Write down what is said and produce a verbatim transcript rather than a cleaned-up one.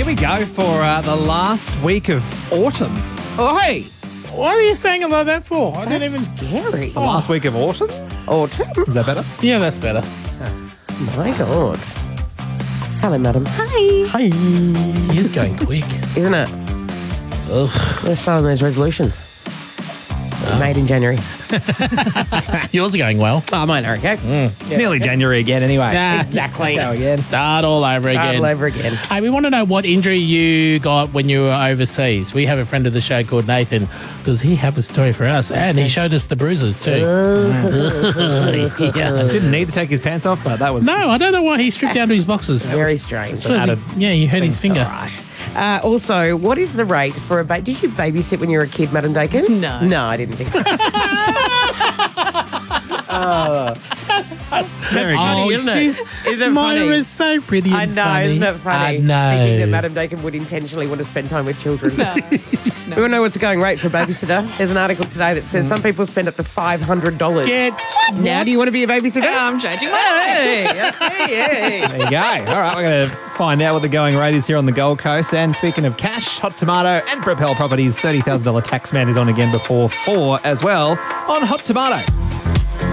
here we go for uh, the last week of autumn. Oh, hey, what are you saying about that for? I didn't even... Scary. The last week of autumn? Autumn? Is that better? Yeah, that's better. My God. Hello, madam. Hi. Hi. He's going quick. Isn't it? Ugh. Let's start on those resolutions. Made in January. Yours are going well. Oh, mine are okay. It's nearly January again anyway. Yeah. Exactly. Go again. Start all over Start again. all over again. Hey, we want to know what injury you got when you were overseas. We have a friend of the show called Nathan. Does he have a story for us? And he showed us the bruises too. yeah. Didn't need to take his pants off, but that was... No, I don't know why he stripped down to his boxes. Very strange. Because he- added. yeah, you hurt his finger. All right. Uh, also, what is the rate for a baby? Did you babysit when you were a kid, Madam Dakin? No. No, I didn't think so. Very Oh, good. isn't it? she's, Isn't it Mona funny? is so pretty and I know, funny. isn't it funny? I know. Thinking that Madam Dakin would intentionally want to spend time with children. No. We want to know what's the going rate for a babysitter. There's an article today that says some people spend up to five hundred dollars. Get Now, do you want to be a babysitter? I'm changing my Hey, hey, hey. There you go. All right, we're going to find out what the going rate is here on the Gold Coast. And speaking of cash, Hot Tomato and Propel Properties' thirty thousand dollars tax man is on again before four as well on Hot Tomato.